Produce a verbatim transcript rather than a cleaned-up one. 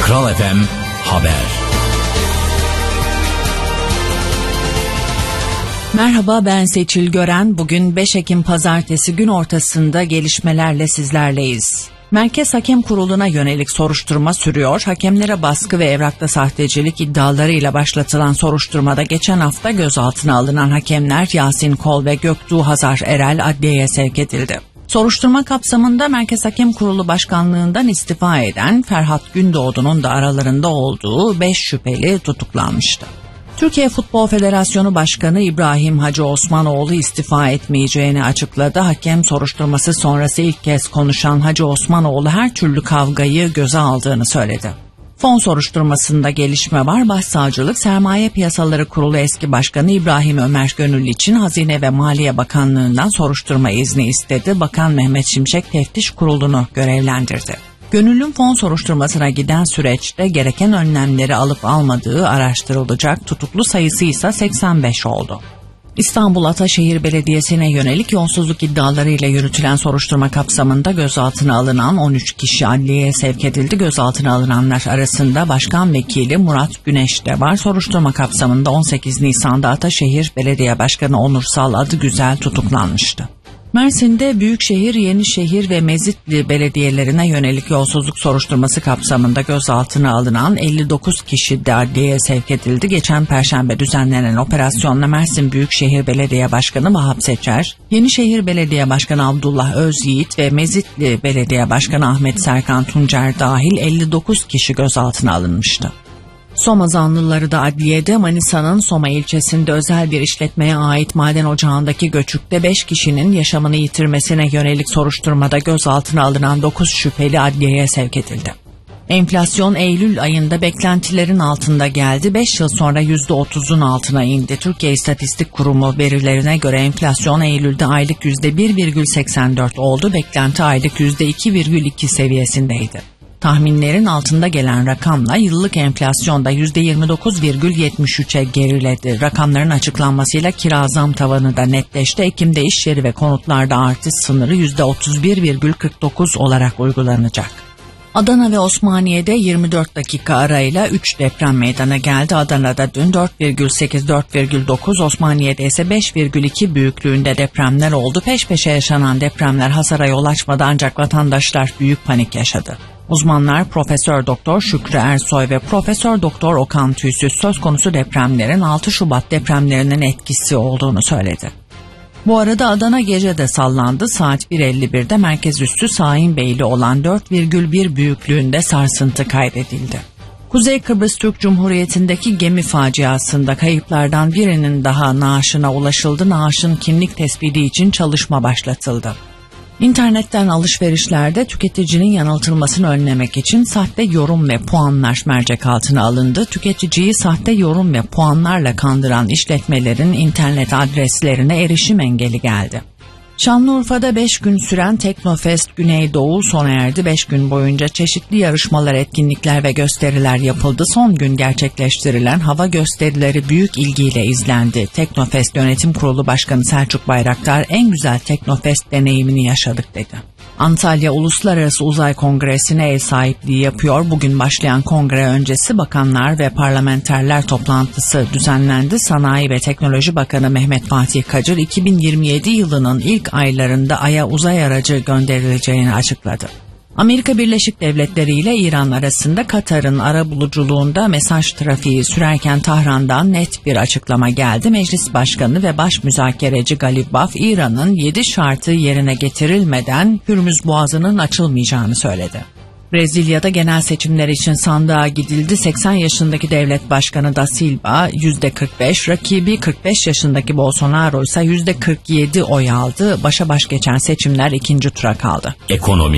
Kral F M Haber. Merhaba, ben Seçil Gören. Bugün beş Ekim Pazartesi, gün ortasında gelişmelerle sizlerleyiz. Merkez Hakem Kurulu'na yönelik soruşturma sürüyor. Hakemlere baskı ve evrakta sahtecilik iddialarıyla başlatılan soruşturmada geçen hafta gözaltına alınan hakemler Yasin Kol ve Göktuğ Hazar Erel adliyeye sevk edildi. Soruşturma kapsamında Merkez Hakem Kurulu Başkanlığından istifa eden Ferhat Gündoğdu'nun da aralarında olduğu beş şüpheli tutuklanmıştı. Türkiye Futbol Federasyonu Başkanı İbrahim Hacı Osmanoğlu istifa etmeyeceğini açıkladı. Hakem soruşturması sonrası ilk kez konuşan Hacı Osmanoğlu her türlü kavgayı göze aldığını söyledi. Fon soruşturmasında gelişme var. Başsavcılık Sermaye Piyasaları Kurulu eski başkanı İbrahim Ömer Gönül için Hazine ve Maliye Bakanlığı'ndan soruşturma izni istedi. Bakan Mehmet Şimşek Teftiş Kurulu'nu görevlendirdi. Gönül'ün fon soruşturmasına giden süreçte gereken önlemleri alıp almadığı araştırılacak. Tutuklu sayısı ise seksen beş oldu. İstanbul Ataşehir Belediyesi'ne yönelik yolsuzluk iddialarıyla yürütülen soruşturma kapsamında gözaltına alınan on üç kişi adliyeye sevk edildi. Gözaltına alınanlar arasında Başkan Vekili Murat Güneş de var. Soruşturma kapsamında on sekiz Nisan'da Ataşehir Belediye Başkanı Onursal Adıgüzel tutuklanmıştı. Mersin'de Büyükşehir, Yenişehir ve Mezitli belediyelerine yönelik yolsuzluk soruşturması kapsamında gözaltına alınan elli dokuz kişi de adliyeye sevk edildi. Geçen Perşembe düzenlenen operasyonla Mersin Büyükşehir Belediye Başkanı Vahap Seçer, Yenişehir Belediye Başkanı Abdullah Özyiğit ve Mezitli Belediye Başkanı Ahmet Serkan Tuncer dahil elli dokuz kişi gözaltına alınmıştı. Soma zanlıları da adliyede. Manisa'nın Soma ilçesinde özel bir işletmeye ait maden ocağındaki göçükte beş kişinin yaşamını yitirmesine yönelik soruşturmada gözaltına alınan dokuz şüpheli adliyeye sevk edildi. Enflasyon Eylül ayında beklentilerin altında geldi. beş yıl sonra yüzde otuzun altına indi. Türkiye İstatistik Kurumu verilerine göre enflasyon Eylül'de aylık yüzde bir virgül seksen dört oldu. Beklenti aylık yüzde iki virgül iki seviyesindeydi. Tahminlerin altında gelen rakamla yıllık enflasyonda yüzde yirmi dokuz virgül yetmiş üçe geriledi. Rakamların açıklanmasıyla kira zam tavanı da netleşti. Ekim'de iş yeri ve konutlarda artış sınırı yüzde otuz bir virgül kırk dokuz olarak uygulanacak. Adana ve Osmaniye'de yirmi dört dakika arayla üç deprem meydana geldi. Adana'da dün dört virgül sekiz, dört virgül dokuz, Osmaniye'de ise beş virgül iki büyüklüğünde depremler oldu. Peş peşe yaşanan depremler hasara yol açmadı ancak vatandaşlar büyük panik yaşadı. Uzmanlar Profesör Doktor Şükrü Ersoy ve Profesör Doktor Okan Tüysüz söz konusu depremlerin altı Şubat depremlerinin etkisi olduğunu söyledi. Bu arada Adana gece de sallandı. Saat bir elli birde merkez üssü Sahinbeyli olan dört virgül bir büyüklüğünde sarsıntı kaydedildi. Kuzey Kıbrıs Türk Cumhuriyeti'ndeki gemi faciasında kayıplardan birinin daha naaşına ulaşıldı. Naaşın kimlik tespiti için çalışma başlatıldı. İnternetten alışverişlerde tüketicinin yanıltılmasını önlemek için sahte yorum ve puanlar mercek altına alındı. Tüketiciyi sahte yorum ve puanlarla kandıran işletmelerin internet adreslerine erişim engeli geldi. Şanlıurfa'da beş gün süren Teknofest Güneydoğu sona erdi. beş gün boyunca çeşitli yarışmalar, etkinlikler ve gösteriler yapıldı. Son gün gerçekleştirilen hava gösterileri büyük ilgiyle izlendi. Teknofest Yönetim Kurulu Başkanı Selçuk Bayraktar en güzel Teknofest deneyimini yaşadık dedi. Antalya Uluslararası Uzay Kongresi'ne ev sahipliği yapıyor. Bugün başlayan kongre öncesi bakanlar ve parlamenterler toplantısı düzenlendi. Sanayi ve Teknoloji Bakanı Mehmet Fatih Kacır iki bin yirmi yedi yılının ilk aylarında Ay'a uzay aracı gönderileceğini açıkladı. Amerika Birleşik Devletleri ile İran arasında Katar'ın arabuluculuğunda mesaj trafiği sürerken Tahran'dan net bir açıklama geldi. Meclis Başkanı ve Baş Müzakereci Galip Baf, İran'ın yedi şartı yerine getirilmeden Hürmüz Boğazı'nın açılmayacağını söyledi. Brezilya'da genel seçimler için sandığa gidildi. seksen yaşındaki devlet başkanı Da Silva yüzde kırk beş, rakibi kırk beş yaşındaki Bolsonaro ise yüzde kırk yedi oy aldı. Başa baş geçen seçimler ikinci tura kaldı. Ekonomi.